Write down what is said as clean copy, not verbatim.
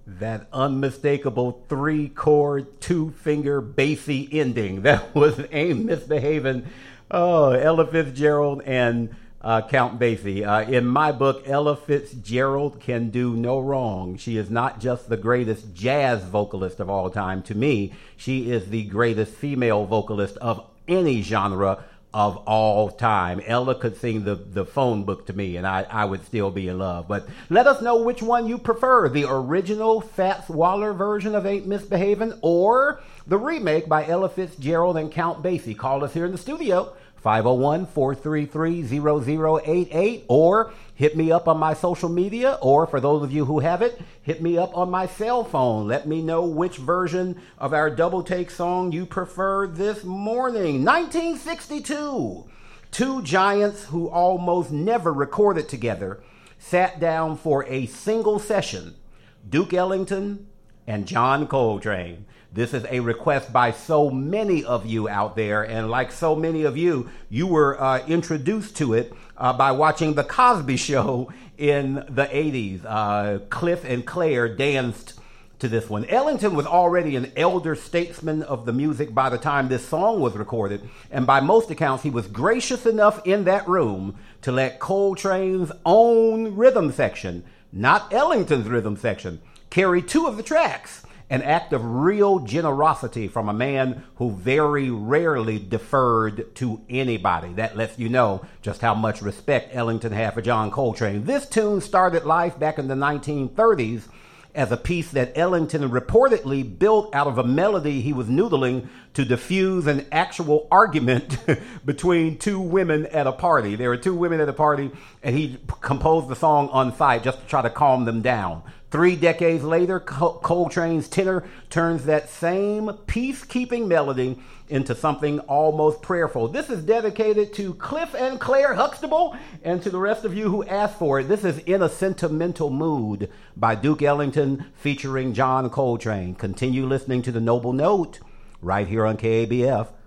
That unmistakable 3-chord, 2-finger bassy ending. That was Ain't Misbehavin'. Oh, Ella Fitzgerald and Count Basie. In my book, Ella Fitzgerald can do no wrong. She is not just the greatest jazz vocalist of all time. To me, she is the greatest female vocalist of any genre of all time. Ella could sing the phone book to me, and I would still be in love. But let us know which one you prefer, the original Fats Waller version of Ain't Misbehavin' or the remake by Ella Fitzgerald and Count Basie. Call us here in the studio, 501-433-0088, or hit me up on my social media, or for those of you who have it, hit me up on my cell phone. Let me know which version of our double take song you prefer this morning. 1962, two giants who almost never recorded together sat down for a single session, Duke Ellington and John Coltrane. This is a request by so many of you out there, and like so many of you, you were introduced to it by watching The Cosby Show in the 80s. Cliff and Claire danced to this one. Ellington was already an elder statesman of the music by the time this song was recorded, and by most accounts, he was gracious enough in that room to let Coltrane's own rhythm section, not Ellington's rhythm section, carry two of the tracks. An act of real generosity from a man who very rarely deferred to anybody. That lets you know just how much respect Ellington had for John Coltrane. This tune started life back in the 1930s as a piece that Ellington reportedly built out of a melody he was noodling to diffuse an actual argument between two women at a party. There were two women at a party, and he composed the song on site just to try to calm them down. 3 decades later, Coltrane's tenor turns that same peacekeeping melody into something almost prayerful. This is dedicated to Cliff and Claire Huxtable and to the rest of you who asked for it. This is In a Sentimental Mood by Duke Ellington featuring John Coltrane. Continue listening to The Noble Note right here on KABF.